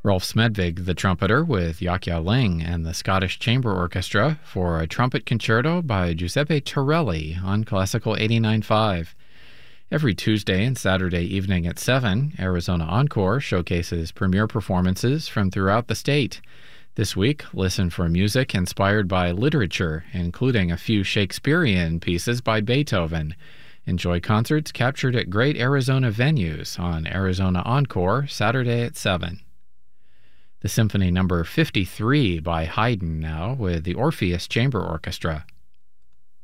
Rolf Smedvig, the trumpeter, with Yaqia Ling and the Scottish Chamber Orchestra for a trumpet concerto by Giuseppe Torelli on Classical 89.5. Every Tuesday and Saturday evening at 7, Arizona Encore showcases premiere performances from throughout the state. This week, listen for music inspired by literature, including a few Shakespearean pieces by Beethoven. Enjoy concerts captured at great Arizona venues on Arizona Encore, Saturday at 7. The Symphony No. 53 by Haydn now with the Orpheus Chamber Orchestra.